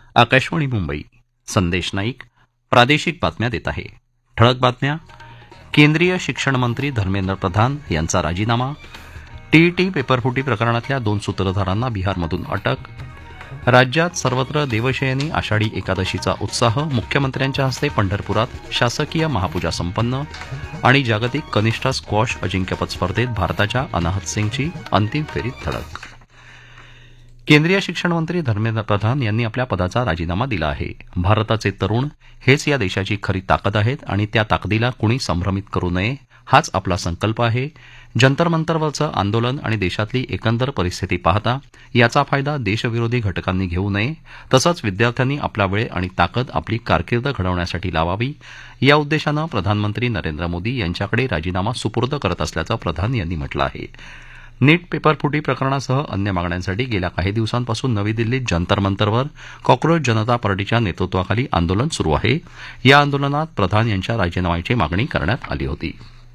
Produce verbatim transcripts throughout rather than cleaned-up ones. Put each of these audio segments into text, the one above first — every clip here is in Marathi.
आकाशवाणी मुंबई. संदेश नाईक प्रादेशिक बातम्या देत आहे. ठळक बातम्या. केंद्रीय शिक्षण मंत्री धर्मेंद्र प्रधान यांचा राजीनामा. टीईटी पेपरफुटी प्रकरणातल्या दोन सूत्रधारांना बिहारमधून अटक. राज्यात सर्वत्र देवशयनी आषाढी एकादशीचा उत्साह. मुख्यमंत्र्यांच्या हस्ते पंढरपुरात शासकीय महापूजा संपन्न. आणि जागतिक कनिष्ठ स्क्वॉश अजिंक्यपद स्पर्धेत भारताच्या अनाहत सिंगची अंतिम फेरीत धडक. केंद्रीय शिक्षण मंत्री धर्मेंद्र प्रधान यांनी आपल्या पदाचा राजीनामा दिला आहे. भारताचे तरुण हेच या देशाची खरी ताकद आहेत आणि त्या ताकदीला कुणी संभ्रमित करू नये हाच आपला संकल्प आहे. जंतर मंतरवरचं आंदोलन आणि देशातली एकंदर परिस्थिती पाहता याचा फायदा देशविरोधी घटकांनी घेऊ नये. तसंच विद्यार्थ्यांनी आपला वेळ आणि ताकद आपली कारकीर्द घडवण्यासाठी लावावी या उद्देशानं प्रधानमंत्री नरेंद्र मोदी यांच्याकडे राजीनामा सुपूर्द करत असल्याचं प्रधान यांनी म्हटलं आहे. नीट पेपरफुटी प्रकरणासह अन्य मागण्यांसाठी गेल्या काही दिवसांपासून नवी दिल्लीत जंतर मंतरवर कॉक्रोच जनता पार्टीच्या नेतृत्वाखाली आंदोलन सुरू आहे. या आंदोलनात प्रधान यांच्या राजीनाम्याची मागणी करण्यात आली होती.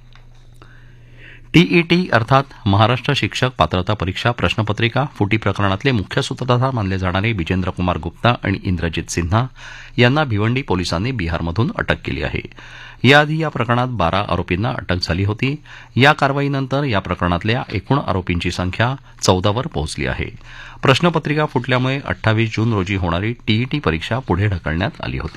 टीईटी अर्थात महाराष्ट्र शिक्षक पात्रता परीक्षा प्रश्नपत्रिका फुटी प्रकरणातले मुख्य सूत्रधार मानले जाणारे विजेंद्र कुमार गुप्ता आणि इंद्रजित सिन्हा यांना भिवंडी पोलिसांनी बिहारमधून अटक केली आहे. याआधी या प्रकरणात बारा आरोपींना अटक झाली होती. या कारवाईनंतर या प्रकरणातल्या एकूण आरोपींची संख्या चौदावर पोहोचली आहे. प्रश्नपत्रिका फुटल्यामुळे अठ्ठावीस जून रोजी होणारी टीईटी परीक्षा पुढे ढकलण्यात आली होती.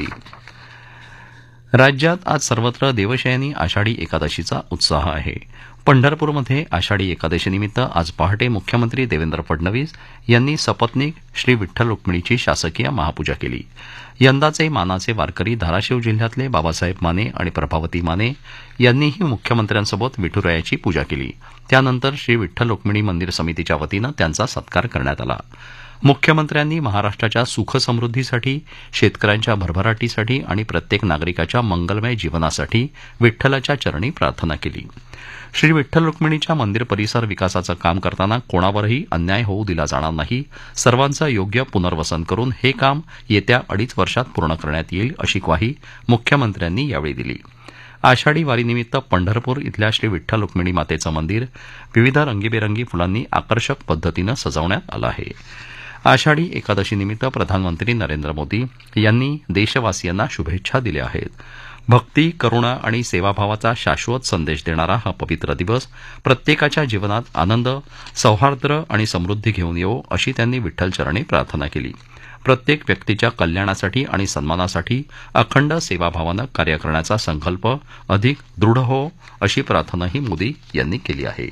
राज्यात आज सर्वत्र देवशयनी आषाढी एकादशीचा उत्साह आहे. पंढरपूरमध्ये आषाढी एकादशीनिमित्त आज पहाटे मुख्यमंत्री देवेंद्र फडणवीस यांनी सपत्नीक श्री विठ्ठल रुक्मिणीची शासकीय महापूजा केली. यंदाचे मानाचे वारकरी धाराशिव जिल्ह्यातले बाबासाहेब माने आणि प्रभावती माने यांनीही मुख्यमंत्र्यांसोबत विठुरायाची पूजा केली. त्यानंतर श्री विठ्ठल रुक्मिणी मंदिर समितीच्या वतीनं त्यांचा सत्कार करण्यात आला. मुख्यमंत्र्यांनी महाराष्ट्राच्या सुखसमृद्धीसाठी, शेतकऱ्यांच्या भरभराटीसाठी आणि प्रत्येक नागरिकाच्या मंगलमय जीवनासाठी विठ्ठलाच्या चरणी प्रार्थना केली. श्री विठ्ठल रुक्मिणीच्या मंदिर परिसर विकासाचं काम करताना कोणावरही अन्याय होऊ दिला जाणार नाही. सर्वांचं योग्य पुनर्वसन करून हे काम येत्या अडीच वर्षात पूर्ण करण्यात येईल अशी ग्वाही मुख्यमंत्र्यांनी यावेळी दिली. आषाढी वारीनिमित्त पंढरपूर इथल्या श्री विठ्ठल रुक्मिणी मातेचं मंदिर विविध रंगीबेरंगी फुलांनी आकर्षक पद्धतीनं सजवण्यात आलं आहे. आषाढी एकादशीनिमित्त प्रधानमंत्री नरेंद्र मोदी यांनी देशवासियांना शुभेच्छा दिल्या आहेत. भक्ती, करुणा आणि सेवाभावाचा शाश्वत संदेश देणारा हा पवित्र दिवस प्रत्येकाच्या जीवनात आनंद, सौहार्द्र आणि समृद्धी घेऊन येवो अशी त्यांनी विठ्ठलचरणी प्रार्थना केली. प्रत्येक व्यक्तीच्या कल्याणासाठी आणि सन्मानासाठी अखंड सेवाभावानं कार्य करण्याचा संकल्प अधिक दृढ हो अशी प्रार्थनाही मोदी यांनी केली आहे.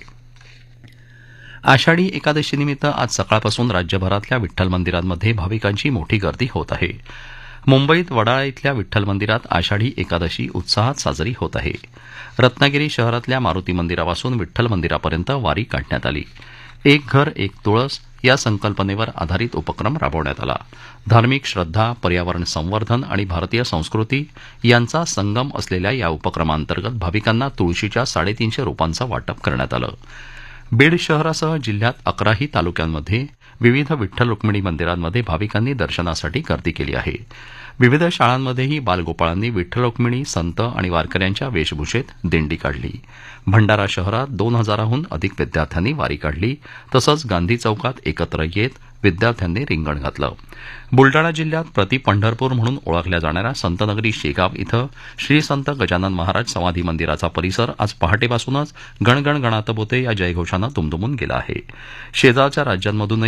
आषाढी एकादशीनिमित्त आज सकाळपासून राज्यभरातल्या विठ्ठल मंदिरांमध्ये भाविकांची मोठी गर्दी होत आहे. मुंबईत वडाळा इथल्या विठ्ठल मंदिरात आषाढी एकादशी उत्साहात साजरी होत आहे. रत्नागिरी शहरातल्या मारुती मंदिरापासून विठ्ठल मंदिरापर्यंत वारी काढण्यात आली. एक घर एक तुळस या संकल्पनेवर आधारित उपक्रम राबवण्यात आला. धार्मिक श्रद्धा, पर्यावरण संवर्धन आणि भारतीय संस्कृती यांचा संगम असलेल्या या उपक्रमांतर्गत भाविकांना तुळशीच्या साडेतीनशे रोपांचं वाटप करण्यात आलं. बीड शहरासह जिल्ह्यात अकराही तालुक्यांमध्ये विविध विठ्ठल रुक्मिणी मंदिरांमध्ये भाविकांनी दर्शनासाठी गर्दी केली आहे. विविध शाळांमध्येही बालगोपाळांनी विठ्ठल रुक्मिणी, संत आणि वारकऱ्यांच्या वेशभूषेत दिंडी काढली. भंडारा शहरात दोन हजाराहून अधिक विद्यार्थ्यांनी वारी काढली. तसंच गांधी चौकात एकत्र येत विद्यार्थ्यांनी रिंगण घातलं. बुलडाणा जिल्ह्यात प्रति पंढरपूर म्हणून ओळखल्या जाणाऱ्या संतनगरी शेगाव इथं श्री संत गजानन महाराज समाधी मंदिराचा परिसर आज पहाटेपासूनच गणगण गणात बोते या जयघोषानं दुमदुमून गेला आहे. शेजारच्या राज्यांमधूनही